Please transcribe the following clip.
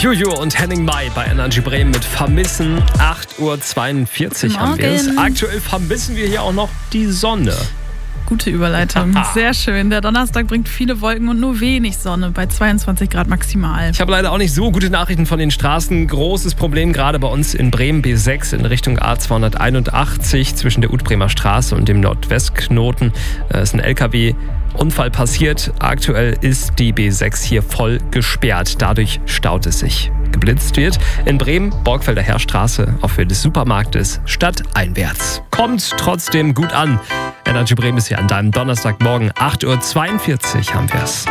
Juju und Henning Mai bei Energy Bremen mit Vermissen. 8:42 Uhr haben wir es. Aktuell vermissen wir hier auch noch die Sonne. Gute Überleitung, sehr schön. Der Donnerstag bringt viele Wolken und nur wenig Sonne bei 22 Grad maximal. Ich habe leider auch nicht so gute Nachrichten von den Straßen. Großes Problem gerade bei uns in Bremen, B6 in Richtung A281 zwischen der Utbremer Straße und dem Nordwestknoten. Ist ein LKW-Unfall passiert. Aktuell ist die B6 hier voll gesperrt. Dadurch staut es sich. Geblitzt wird in Bremen, Borgfelder Heerstraße auf Höhe des Supermarktes stadteinwärts. Kommt trotzdem gut an. Energy Bremen ist hier an deinem Donnerstagmorgen. 8:42 Uhr haben wir es.